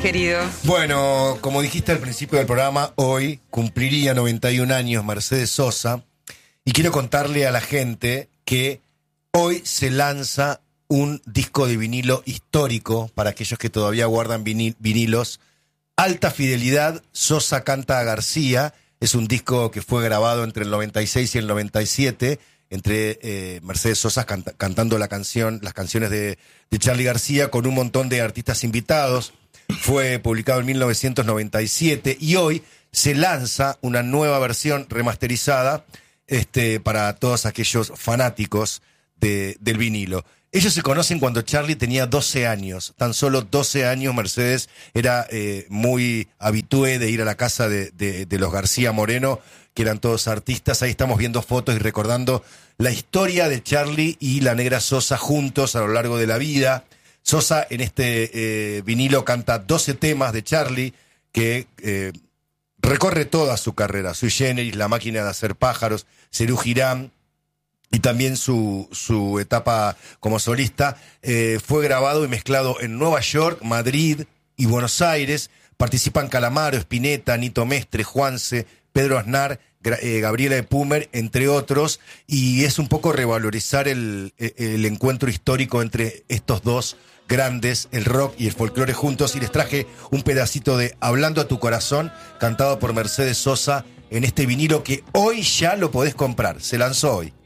querido? Bueno, como dijiste al principio del programa, hoy cumpliría 91 años Mercedes Sosa y quiero contarle a la gente que hoy se lanza un disco de vinilo histórico para aquellos que todavía guardan vinilos. Alta Fidelidad, Sosa canta a García. Es un disco que fue grabado entre el 96 y el 97, entre Mercedes Sosa cantando las canciones de Charly García con un montón de artistas invitados. Fue publicado en 1997 y hoy se lanza una nueva versión remasterizada para todos aquellos fanáticos del vinilo. Ellos se conocen cuando Charly tenía 12 años, tan solo 12 años. Mercedes era muy habitué de ir a la casa de los García Moreno, que eran todos artistas. Ahí estamos viendo fotos y recordando la historia de Charly y la Negra Sosa juntos a lo largo de la vida. Sosa en este vinilo canta 12 temas de Charly que recorre toda su carrera. Sui Generis, La Máquina de Hacer Pájaros, Serú Girán, y también su etapa como solista. Fue grabado y mezclado en Nueva York, Madrid y Buenos Aires. Participan Calamaro, Spinetta, Nito Mestre, Juanse, Pedro Aznar, Gabriela de Pumer, entre otros. Y es un poco revalorizar el encuentro histórico entre estos dos grandes, el rock y el folclore juntos. Y les traje un pedacito de Hablando a tu corazón, cantado por Mercedes Sosa en este vinilo que hoy ya lo podés comprar. Se lanzó hoy.